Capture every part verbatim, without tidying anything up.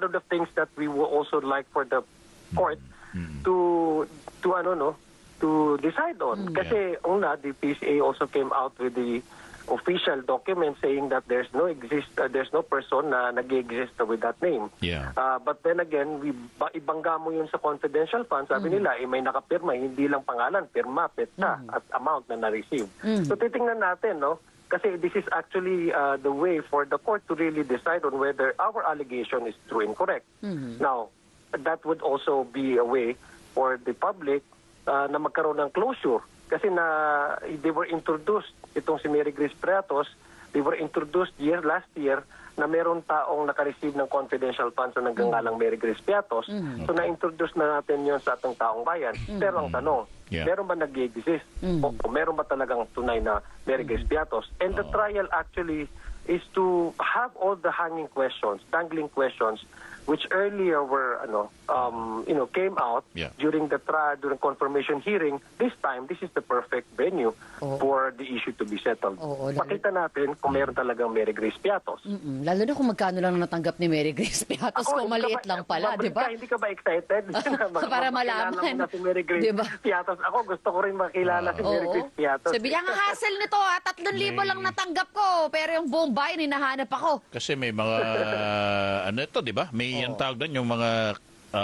of the things that we would also like for the court Mm. to to ano no to decide on. Kasi una, the P C A also came out with the official document saying that there's no exist uh, there's no person na nag-exist with that name. Yeah. Uh, but then again, we ba, ibangga mo yun sa confidential fund. Sabi nila, eh, may nakapirma, hindi lang pangalan, pirma, petsa, at amount na na-receive. So titingnan natin, no? Kasi this is actually uh, the way for the court to really decide on whether our allegation is true and correct. Now, that would also be a way for the public uh, na magkaroon ng closure. Kasi na they were introduced, itong si Mary Grace Pratos, they were introduced year last year na meron taong naka-receive ng confidential funds na nagngangalang Mary Grace Pratos. So na-introduce na natin yon sa ating taong bayan. Pero ang tanong, Yeah. meron ba nag-exist? O, o meron ba talagang tunay na Mary Grace Pratos? And the trial actually is to have all the hanging questions, dangling questions, which earlier were, ano, um, you know, came out Yeah. during the trial, during confirmation hearing. This time, this is the perfect venue Oo. for the issue to be settled. Oo, lalo- Pakita natin kung meron talagang Mary Grace Piatos. Mm-mm. Lalo na kung magkano lang natanggap ni Mary Grace Piatos, kung hindi maliit ka ba- lang pala, babalik di ba? ka, Hindi ka ba excited? Para Makilala malaman. mo na si Mary Grace Di ba? Piatos. Ako, gusto ko rin makilala si Mary Oo. Grace Piatos. Sabi niya, ang hassle nito ha, tatlong libo lang natanggap ko, pero yung buong bayan, hinahanap ako. Kasi may mga, ano ito, di ba? May yan tawag doon, yung mga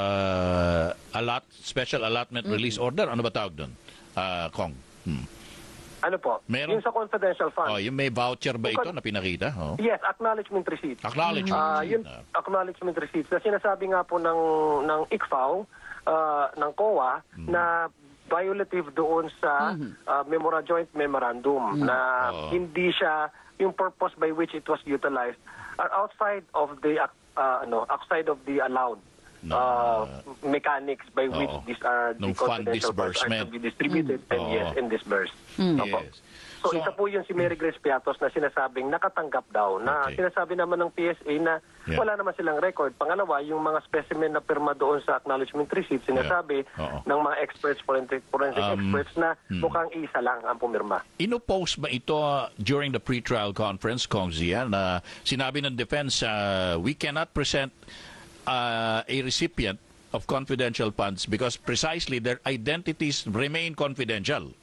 uh, allot, special allotment release order. Ano ba tawag doon? Uh, Kong. Hmm. Ano po? Meron- Yung sa confidential fund. Oh, yung may voucher ba ito Bukod- na pinakita? Oh. Yes, acknowledgement receipt. Acknowledgement. Ah, yun, Ah. acknowledgement receipts na sinasabi nga po ng ng I C F A O, ah, ng C O A, na violative doon sa ah, memora joint memorandum na Oo. hindi siya yung purpose by which it was utilized are outside of the ah, ano outside of the allowed No. ah, mechanics by which Oo. these are the Nung fund confidential funds are disbursement. to be distributed and Oo. yes and disbursed. Opo. Yes. So, So, isa po yun si Mary Grace Piatos na sinasabing nakatanggap daw na Okay. sinasabi naman ng P S A na Yeah. wala naman silang record. Pangalawa, yung mga specimen na pirma doon sa acknowledgement receipt sinasabi Yeah. Oo. ng mga experts, forensic, forensic Um, experts na mukhang isa lang ang pumirma. Inopose ba ito uh, during the pre-trial conference, Kong Zia, na sinabi ng defense, uh, we cannot present uh, a recipient of confidential funds because precisely their identities remain confidential.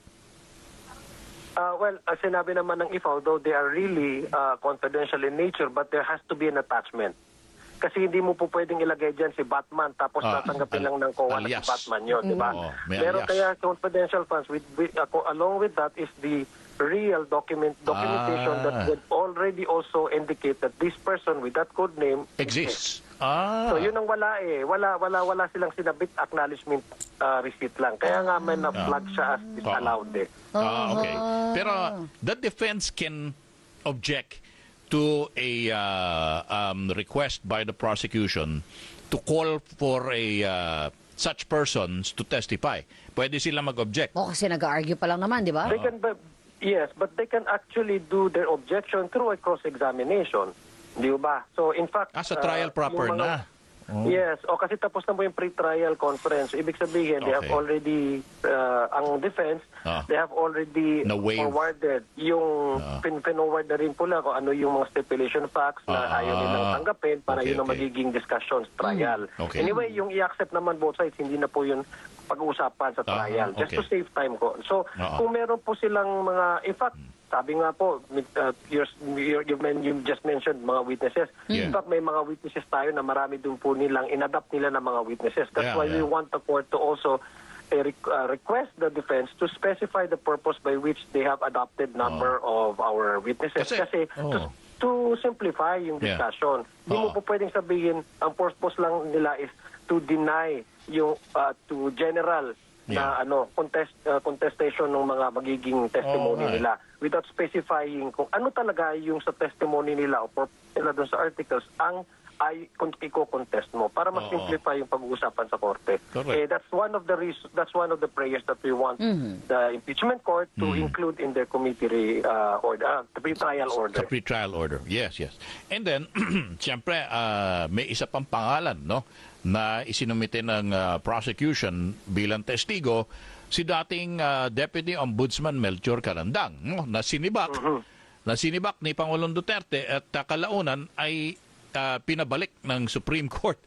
Uh, well, uh, sinabi naman ng I F A O, though they are really uh, confidential in nature, but there has to be an attachment. Kasi hindi mo po pwedeng ilagay dyan si Batman tapos Ah, tatanggapin al- lang ng C O A na si alias. Batman yun, di ba? Oo, may Meron alias. kaya confidential funds. With, with, ako, along with that is the real document documentation Ah. that would already also indicate that this person with that code name Exists. Ah. So yun ang wala eh. Wala, wala, wala silang sinabit acknowledgement uh, receipt lang. Kaya nga may na-flag siya as disallowed eh. Ah, okay. Pero the defense can object to a uh, um, request by the prosecution to call for a uh, such persons to testify. Pwede sila mag-object. O kasi nag-argue pa lang naman, di ba? They can, but, yes, but they can actually do their objection through a cross-examination. Di ba? So in fact... Ah, sa trial uh, proper yung mga- na. Oh. Yes, o kasi tapos na po yung pre-trial conference. Ibig sabihin, they have Okay. already, uh, ang defense, Ah. they have already Na-waive. forwarded yung, Ah. pin pinoward na rin po lang kung ano yung mga stipulation facts na Ah. ayaw nilang tanggapin para Okay, yun ang okay. magiging discussions, trial. Okay. Anyway, yung i-accept naman both sides, hindi na po yun pag-uusapan sa Ah, trial. Just okay. to save time ko. So, Ah. kung meron po silang mga, in fact, sabi nga po, uh, you're, you're, you, men- you just mentioned mga witnesses. Yeah. In fact, may mga witnesses tayo na marami dun po nilang inadapt nila ng mga witnesses. That's Yeah, why we yeah. want the court to also uh, re- uh, request the defense to specify the purpose by which they have adopted number of our witnesses. Kasi- Kasi, oh. to, to simplify yung Yeah. discussion, hindi mo Oo. po pwedeng sabihin, ang purpose lang nila is to deny yung, uh, to general na Yeah. ano contest uh, contestation ng mga magiging testimony Alright. nila without specifying kung ano talaga yung sa testimony nila o purpose nila doon sa articles ang ay kung iko-contest mo para mas Oo. simplify yung pag-uusapan sa korte. Correct. Eh, that's one of the reasons, that's one of the prayers that we want the impeachment court to include in their committee uh, order, uh, the pre-trial order. Sa pre-trial order. Yes, yes. And then, siyempre, ah, may isa pang pangalan, no? Na isinumite ng ah, prosecution bilang testigo, si dating ah, Deputy Ombudsman Melchor Carandang, no? Na sinibak, na sinibak ni Pangulong Duterte at ah, kalaunan ay ah, pinabalik ng Supreme Court